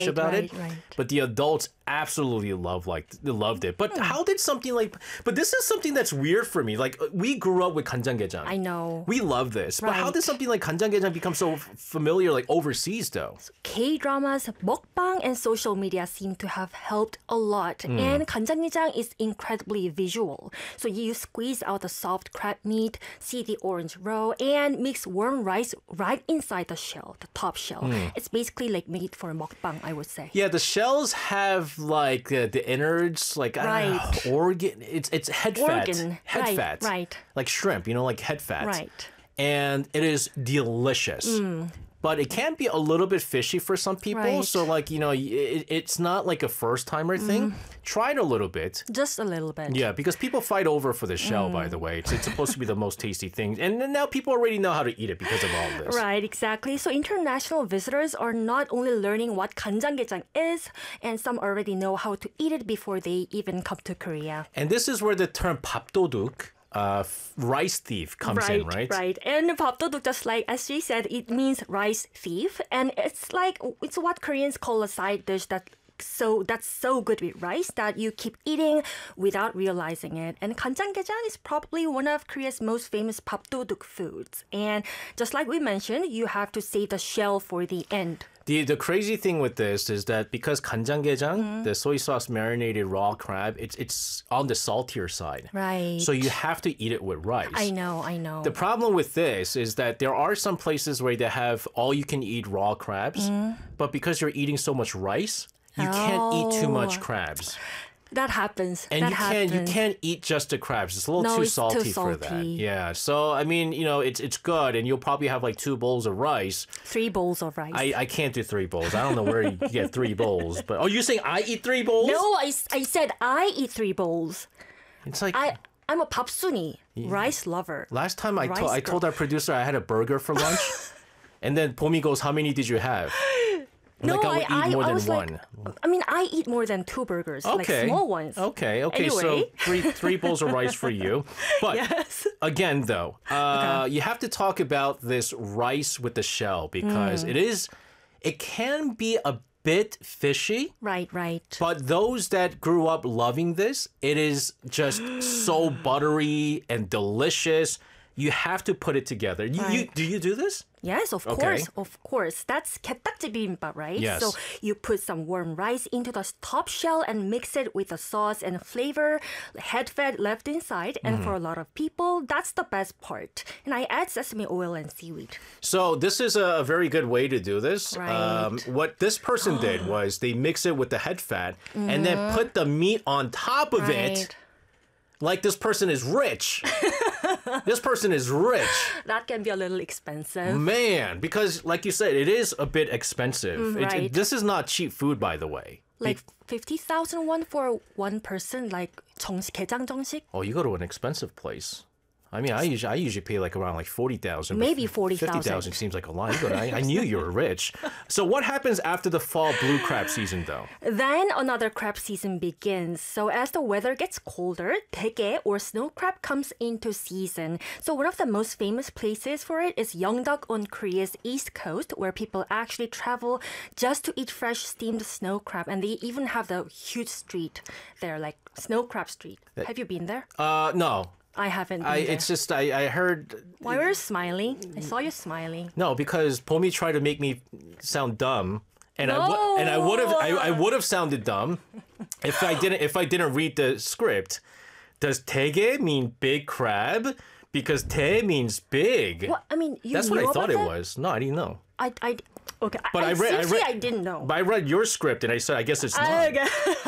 about it. Right. But the adults absolutely loved it. But how did something like? But this is something that's weird for me. Like we grew up with 간장게장. I know. We love this. But how Right. did something like 간장게장 become so familiar like overseas though? K-dramas, mukbang, and social media seem to have helped a lot. And 간장게장 is incredibly visual. So you squeeze out the soft crab meat, see the orange roe, and mix warm rice right inside the shell, the top shell. It's basically like made for mukbang, I would say. Yeah, the shells have like the innards, like I don't Right. know, organ. It's head Organ. fat, Right, fat, right. like shrimp. Like head fat, Right. And it is delicious. But it can be a little bit fishy for some people. Right. So like it's not like a first timer thing. Try it a little bit. Just a little bit. Yeah, because people fight over for the shell. By the way, it's supposed to be the most tasty thing, and then now people already know how to eat it because of all this. Right, exactly. So international visitors are not only learning what 간장게장 is, and some already know how to eat it before they even come to Korea. And this is where the term 밥도둑, rice thief, comes in, right? Right. And 밥도둑, just like as she said, it means rice thief, and it's what Koreans call a side dish that's so good with rice that you keep eating without realizing it. And 간장게장 is probably one of Korea's most famous 밥도둑 foods. And just like we mentioned, you have to save the shell for the end. The crazy thing with this is that because 간장게장, the soy sauce marinated raw crab, it's on the saltier side. Right. So you have to eat it with rice. I know. The problem with this is that there are some places where they have all you can eat raw crabs, but because you're eating so much rice, you can't eat too much crabs. That happens. And you can't eat just the crabs. It's a little too it's too salty for that. salty. Yeah. So I mean, it's good, and you'll probably have like 2 bowls of rice. 3 bowls of rice. I can't do 3 bowls. I don't know where you get 3 bowls. But you're saying I eat 3 bowls? No, I said I eat 3 bowls. It's like I'm a papsuni, rice lover. last time I Rice told our producer I had a burger for lunch, and then Pomi goes, "How many did you have?" I'm No, like, I would eat more than was one. I mean, I eat more than 2 burgers, like Okay. small ones. Okay. Anyway. So 3 bowls of rice for you. But Yes. again, though, you have to talk about this rice with the shell because it can be a bit fishy. Right. But those that grew up loving this, it is just so buttery and delicious. You have to put it together. Do you do this? Yes, of Okay. course. That's getakji bibimbap, right? Yes. So you put some warm rice into the top shell and mix it with the sauce and flavor, head fat left inside. And for a lot of people, that's the best part. And I add sesame oil and seaweed. So this is a very good way to do this. Right. What this person did was they mix it with the head fat and then put the meat on top of it. Right. Like this person is rich. This person is rich. That can be a little expensive. Man, because like you said, it is a bit expensive. Right. This is not cheap food, by the way. Like 50,000 won for one person, like 게장 정식? Oh, you go to an expensive place. I mean, I usually pay like around like 40,000. Maybe 40,000. 50,000 seems like a lot. I knew you were rich. So what happens after the fall blue crab season, though? Then another crab season begins. So as the weather gets colder, 대게 or snow crab comes into season. So one of the most famous places for it is Yeongdeok on Korea's east coast, where people actually travel just to eat fresh steamed snow crab. And they even have the huge street there, like Snow Crab Street. Have you been there? No. I haven't been there. It's just I heard. Why were you smiling? I saw you smiling. No, because Pomi tried to make me sound dumb, and I would have sounded dumb if I didn't read the script. Does 대게 mean big crab? Because 태 means big. What? I mean, you That's knew what I about thought it that? was. No, I didn't know. Okay. But I read. I didn't know. But I read your script, and I said, I guess it's not. Okay.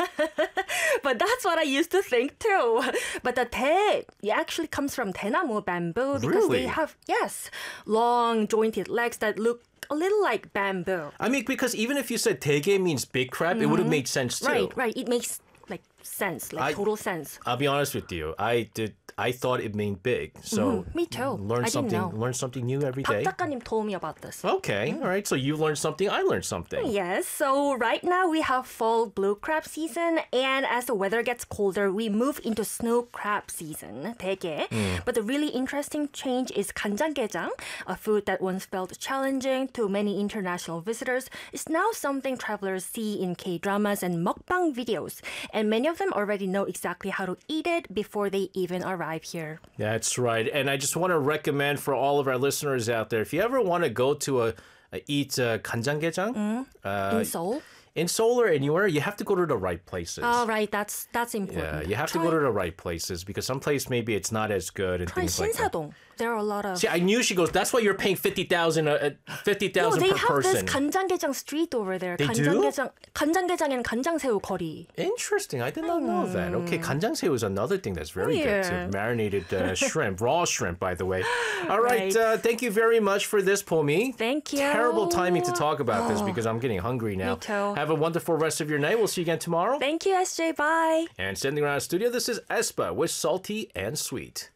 But that's what I used to think too. But the 대 actually comes from 대나무 bamboo because Really? they have long jointed legs that look a little like bamboo. I mean, because even if you said 대게 means big crab, it would have made sense too. Right. It makes like sense, total sense. I'll be honest with you. I I thought it meant big. So Me too. learn I something. didn't know. Learn something new every 박 day. 작가님 told me about this. Okay, all right. So you learned something. I learned something. Yes, so right now we have fall blue crab season, and as the weather gets colder, we move into snow crab season, 대게. But the really interesting change is 간장게장, a food that once felt challenging to many international visitors, is now something travelers see in K-dramas and mukbang videos, and many of them already know exactly how to eat it before they even arrive here. That's right. And I just want to recommend for all of our listeners out there, if you ever want to go to eat 간장게장 In Seoul? in Seoul or anywhere, you have to go to the right places. Oh, right, that's important. Yeah, you have to go to the right places because some place maybe it's not as good and Try things like that. 신사동. There are a lot of... See, I knew she goes. That's why you're paying 50,000 No, per they have this person. 간장게장 street over there. They do? 간장게장 and 간장새우 거리. Interesting. I did not know that. Okay, 간장새우 is another thing that's very good too. Weird. Marinated shrimp, raw shrimp, by the way. All right. Right. Thank you very much for this, Pomi. Thank you. Terrible timing to talk about this because I'm getting hungry now. Me too. Have a wonderful rest of your night. We'll see you again tomorrow. Thank you, SJ. Bye. And sending around the studio, this is Espa with Salty and Sweet.